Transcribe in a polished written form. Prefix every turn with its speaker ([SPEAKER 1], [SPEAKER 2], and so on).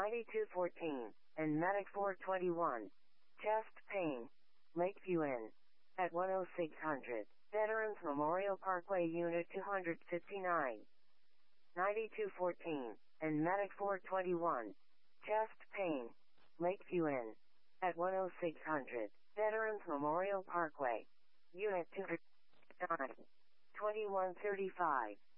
[SPEAKER 1] 9214, and Medic 421. Chest pain. Lakeview Inn. At 10600. Veterans Memorial Parkway Unit 259. 9214, and Medic 421. Chest pain. Lakeview Inn. At 10600. Veterans Memorial Parkway. Unit 259. 2135.